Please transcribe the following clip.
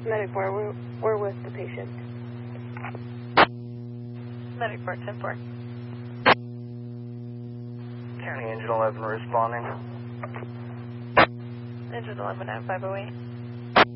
Medic 4, we're with the patient. Medic 4, 10-4. County Engine 11 responding. Engine 11 at 508.